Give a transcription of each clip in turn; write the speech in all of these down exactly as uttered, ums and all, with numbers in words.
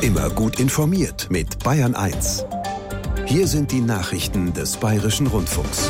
Immer gut informiert mit Bayern eins. Hier sind die Nachrichten des Bayerischen Rundfunks.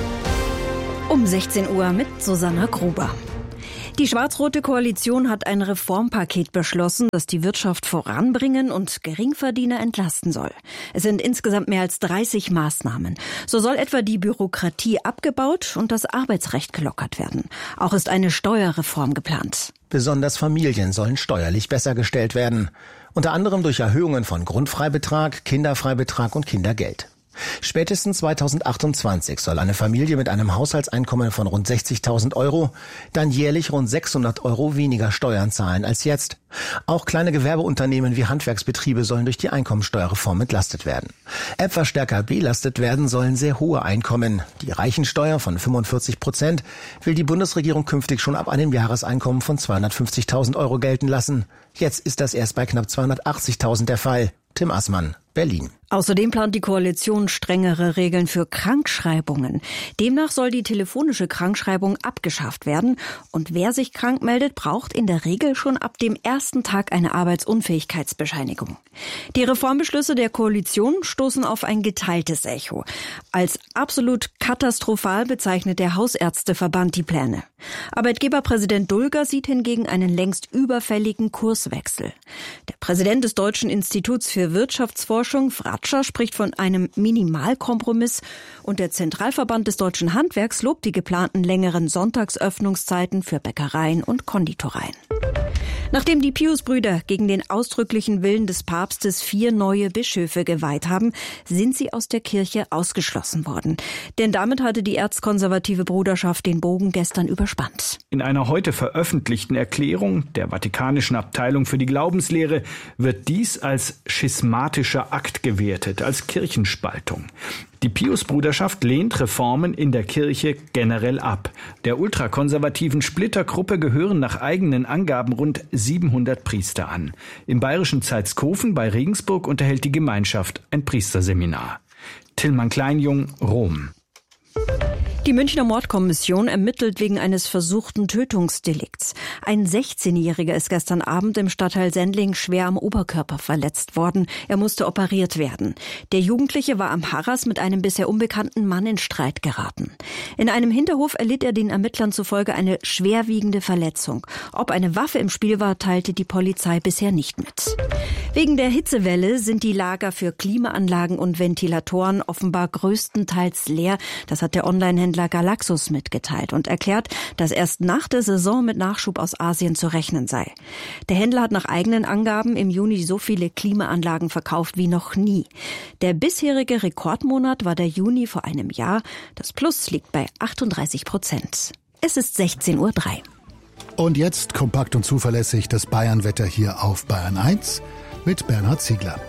Um sechzehn Uhr mit Susanna Gruber. Die schwarz-rote Koalition hat ein Reformpaket beschlossen, das die Wirtschaft voranbringen und Geringverdiener entlasten soll. Es sind insgesamt mehr als dreißig Maßnahmen. So soll etwa die Bürokratie abgebaut und das Arbeitsrecht gelockert werden. Auch ist eine Steuerreform geplant. Besonders Familien sollen steuerlich besser gestellt werden. Unter anderem durch Erhöhungen von Grundfreibetrag, Kinderfreibetrag und Kindergeld. Spätestens zweitausendachtundzwanzig soll eine Familie mit einem Haushaltseinkommen von rund sechzigtausend Euro dann jährlich rund sechshundert Euro weniger Steuern zahlen als jetzt. Auch kleine Gewerbeunternehmen wie Handwerksbetriebe sollen durch die Einkommensteuerreform entlastet werden. Etwas stärker belastet werden sollen sehr hohe Einkommen. Die Reichensteuer von fünfundvierzig Prozent will die Bundesregierung künftig schon ab einem Jahreseinkommen von zweihundertfünfzigtausend Euro gelten lassen. Jetzt ist das erst bei knapp zweihundertachtzigtausend der Fall. Tim Assmann, Berlin. Außerdem plant die Koalition strengere Regeln für Krankschreibungen. Demnach soll die telefonische Krankschreibung abgeschafft werden. Und wer sich krank meldet, braucht in der Regel schon ab dem ersten Tag eine Arbeitsunfähigkeitsbescheinigung. Die Reformbeschlüsse der Koalition stoßen auf ein geteiltes Echo. Als absolut katastrophal bezeichnet der Hausärzteverband die Pläne. Arbeitgeberpräsident Dulger sieht hingegen einen längst überfälligen Kurswechsel. Der Präsident des Deutschen Instituts für Wirtschaftsforschung, Fratscher, spricht von einem Minimalkompromiss und der Zentralverband des deutschen Handwerks lobt die geplanten längeren Sonntagsöffnungszeiten für Bäckereien und Konditoreien. Nachdem die Pius-Brüder gegen den ausdrücklichen Willen des Papstes vier neue Bischöfe geweiht haben, sind sie aus der Kirche ausgeschlossen worden. Denn damit hatte die erzkonservative Bruderschaft den Bogen gestern überspannt. In einer heute veröffentlichten Erklärung der Vatikanischen Abteilung für die Glaubenslehre wird dies als schismatischer Akt gewertet, als Kirchenspaltung. Die Pius-Bruderschaft lehnt Reformen in der Kirche generell ab. Der ultrakonservativen Splittergruppe gehören nach eigenen Angaben rund siebenhundert Priester an. Im bayerischen Zeitskofen bei Regensburg unterhält die Gemeinschaft ein Priesterseminar. Tillmann Kleinjung, Rom. Die Münchner Mordkommission ermittelt wegen eines versuchten Tötungsdelikts. Ein sechzehnjähriger ist gestern Abend im Stadtteil Sendling schwer am Oberkörper verletzt worden. Er musste operiert werden. Der Jugendliche war am Harras mit einem bisher unbekannten Mann in Streit geraten. In einem Hinterhof erlitt er den Ermittlern zufolge eine schwerwiegende Verletzung. Ob eine Waffe im Spiel war, teilte die Polizei bisher nicht mit. Wegen der Hitzewelle sind die Lager für Klimaanlagen und Ventilatoren offenbar größtenteils leer. Das hat der Onlinehändler Galaxus mitgeteilt und erklärt, dass erst nach der Saison mit Nachschub aus Asien zu rechnen sei. Der Händler hat nach eigenen Angaben im Juni so viele Klimaanlagen verkauft wie noch nie. Der bisherige Rekordmonat war der Juni vor einem Jahr. Das Plus liegt bei achtunddreißig Prozent. Es ist sechzehn Uhr drei. Und jetzt kompakt und zuverlässig das Bayernwetter hier auf Bayern eins mit Bernhard Ziegler.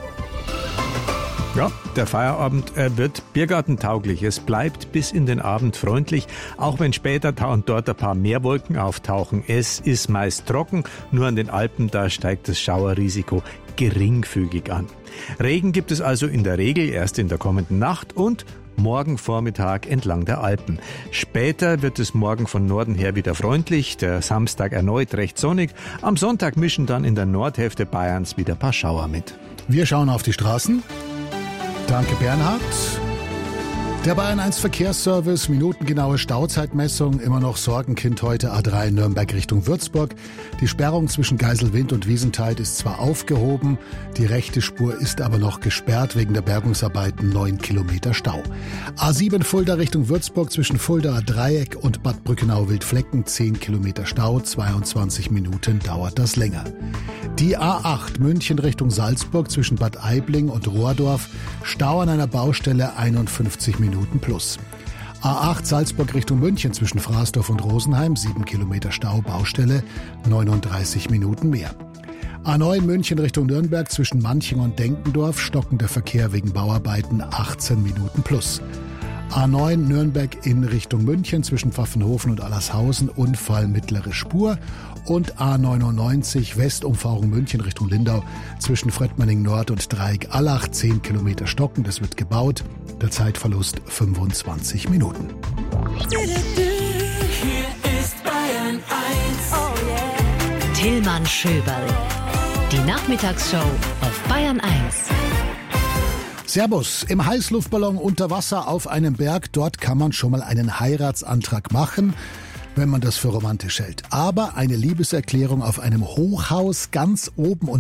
Ja, der Feierabend er wird biergartentauglich. Es bleibt bis in den Abend freundlich, auch wenn später da und dort ein paar Meerwolken auftauchen. Es ist meist trocken, nur an den Alpen, da steigt das Schauerrisiko geringfügig an. Regen gibt es also in der Regel erst in der kommenden Nacht und morgen Vormittag entlang der Alpen. Später wird es morgen von Norden her wieder freundlich, der Samstag erneut recht sonnig. Am Sonntag mischen dann in der Nordhälfte Bayerns wieder ein paar Schauer mit. Wir schauen auf die Straßen. Danke, Bernhard. Der Bayern eins Verkehrsservice, minutengenaue Stauzeitmessung, immer noch Sorgenkind heute A drei Nürnberg Richtung Würzburg. Die Sperrung zwischen Geiselwind und Wiesenthal ist zwar aufgehoben, die rechte Spur ist aber noch gesperrt wegen der Bergungsarbeiten, neun Kilometer Stau. A sieben Fulda Richtung Würzburg zwischen Fuldaer Dreieck und Bad Brückenau-Wildflecken, zehn Kilometer Stau, zweiundzwanzig Minuten dauert das länger. Die A acht München Richtung Salzburg zwischen Bad Aibling und Rohrdorf, Stau an einer Baustelle, einundfünfzig Minuten plus. A acht Salzburg Richtung München zwischen Fraßdorf und Rosenheim, sieben Kilometer Stau, Baustelle, neununddreißig Minuten mehr. A neun München Richtung Nürnberg zwischen Manching und Denkendorf, stockender Verkehr wegen Bauarbeiten, achtzehn Minuten plus. A neun Nürnberg in Richtung München zwischen Pfaffenhofen und Allershausen, Unfall mittlere Spur. Und A neunundneunzig Westumfahrung München Richtung Lindau zwischen Fröttmanning Nord und Dreieck-Allach, zehn Kilometer stocken, das wird gebaut. Der Zeitverlust fünfundzwanzig Minuten. Hier ist Bayern eins. Oh yeah. Tillmann Schöberl. Die Nachmittagsshow auf Bayern eins. Servus, im Heißluftballon unter Wasser auf einem Berg, dort kann man schon mal einen Heiratsantrag machen, wenn man das für romantisch hält. Aber eine Liebeserklärung auf einem Hochhaus ganz oben und